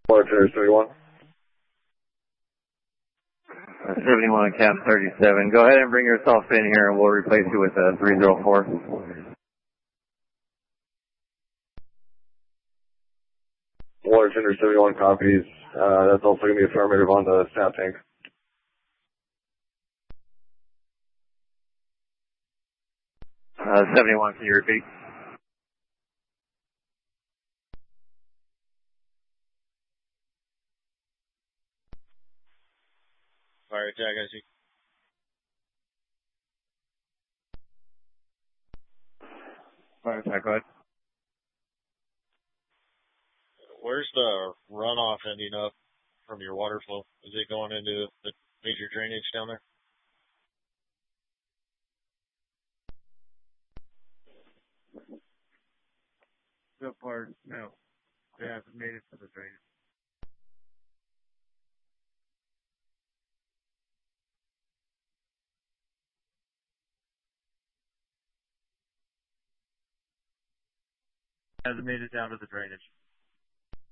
Large Air 31. 71 Cap 37. Go ahead and bring yourself in here and we'll replace you with a 304. Large Ender 71 copies. That's also going to be affirmative on the stat tank. 71, can you repeat? Fire attack, I see. Fire attack, go ahead. Where's the runoff ending up from your water flow? Is it going into the major drainage down there? So far, no. It hasn't made it to the drainage. Hasn't made it down to the drainage.